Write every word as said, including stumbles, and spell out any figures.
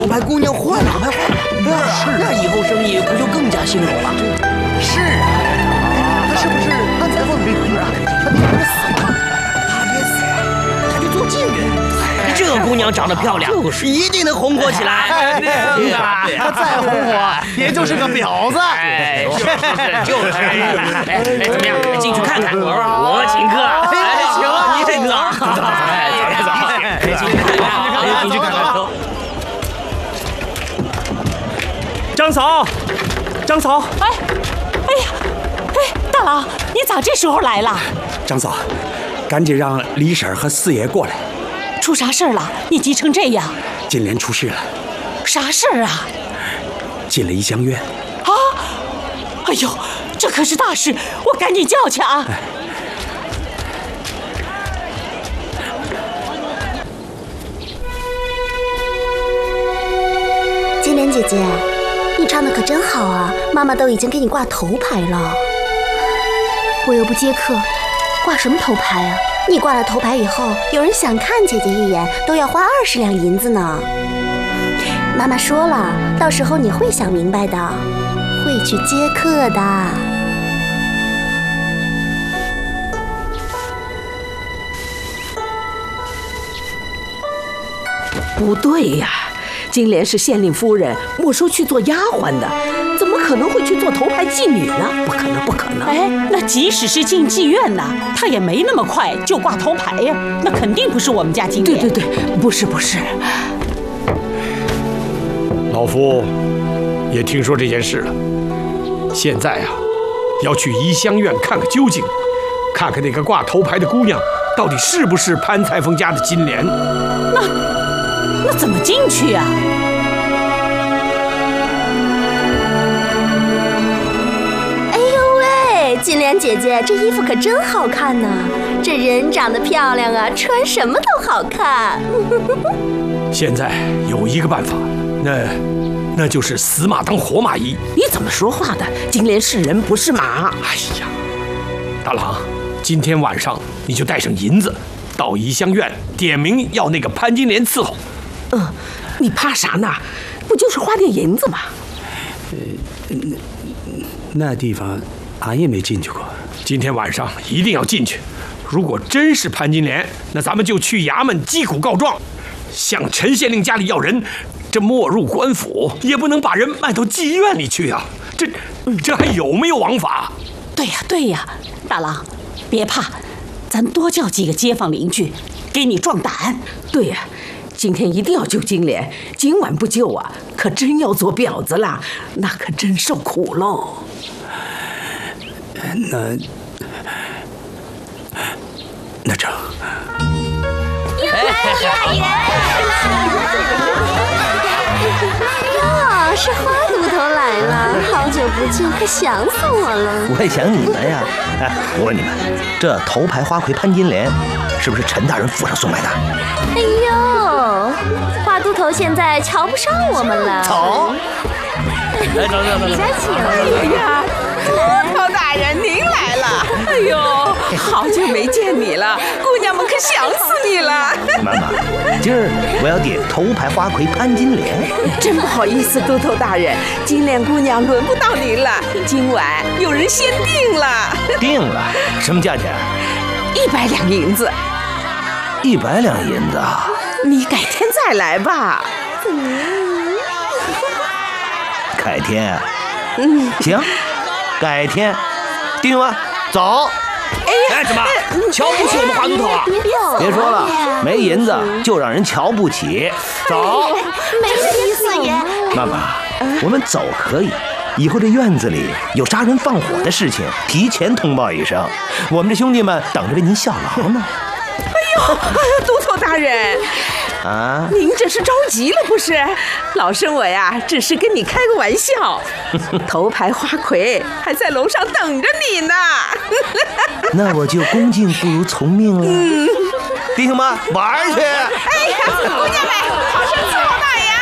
头牌姑娘换了，头牌换了，是，那以后生意不就更加兴隆了？是啊，他是不是潘裁缝这女儿啊？他爹不是死了吗？他爹死了，他去做妓女。这个姑娘长得漂亮，就是一定能红火起来。 对啊，她再红火，也就是个婊子。 哎，是是就是。哎，怎么样？进去看看，我请客。哎，行啊，你这个，走，走，走，进去看看，进去看看，走。 张嫂，张嫂， 哎，哎呀，哎，大郎，你咋这时候来了？ 张嫂，赶紧让李婶和四爷过来。 出啥事儿了？你急成这样？ 金莲出事了。 啥事儿啊？ 进了怡香院。 啊！哎呦，这可是大事，我赶紧叫去啊！哎金莲姐姐，你唱的可真好啊！妈妈都已经给你挂头牌了。我又不接客，挂什么头牌啊？你挂了头牌以后，有人想看姐姐一眼，都要花二十两银子呢。妈妈说了，到时候你会想明白的，会去接客的。 不对呀，金莲是县令夫人，没收去做丫鬟的，怎么可能会去做头牌妓女呢？不可能，不可能！ 哎，那即使是进妓院呢，她也没那么快就挂头牌呀，那肯定不是我们家金莲。 对对对，不是不是。 老夫也听说这件事了，现在啊，要去怡香院看个究竟，看看那个挂头牌的姑娘到底是不是潘裁缝家的金莲。 那那怎么进去呀？ 哎呦喂，金莲姐姐，这衣服可真好看呢！这人长得漂亮啊，穿什么都好看。 现在有一个办法，那那就是死马当活马医。 你怎么说话的？金莲是人不是马。 哎呀，大郎，今天晚上你就带上银子，到怡香院点名要那个潘金莲伺候。 嗯，你怕啥呢？不就是花点银子吗？ 呃，那那地方俺也没进去过。今天晚上一定要进去。如果真是潘金莲，那咱们就去衙门击鼓告状，向陈县令家里要人。这没入官府，也不能把人卖到妓院里去啊！这这还有没有王法？ 对呀对呀，大郎，别怕，咱多叫几个街坊邻居，给你壮胆。 对呀，今天一定要救金莲，今晚不救啊，可真要做婊子了，那可真受苦喽。 那那成。 哟，是花都头来了，好久不见，可想死我了。 我也想你们呀。哎，我问你们，这头牌花魁潘金莲，是不是陈大人府上送来的？ 哎呦，花都头现在瞧不上我们了。 走， 来走走走，李家请。 哎呀，都头大人您来了。哎呦，好久没见你了，姑娘们可想死你了。 妈妈，今儿我要点头牌花魁潘金莲。 真不好意思，都头大人，金莲姑娘轮不到您了，今晚有人先定了。 定了？什么价钱？ 一百两银子。 一百两银子？ 你改天再来吧。 改天？嗯，行，改天。定了，走。 哎，怎么瞧不起我们花都头啊？ 别说了，没银子就让人瞧不起。走， 没这意思爷。 妈妈，我们走可以，以后这院子里有杀人放火的事情，提前通报一声，我们这兄弟们等着为您效劳呢。 哎呦，都头大人啊，您这是着急了不是？老身我呀，只是跟你开个玩笑。头牌花魁还在楼上等着你呢。 那我就恭敬不如从命了。嗯，弟兄们玩去！ 哎呀，姑娘们，好生伺候大爷。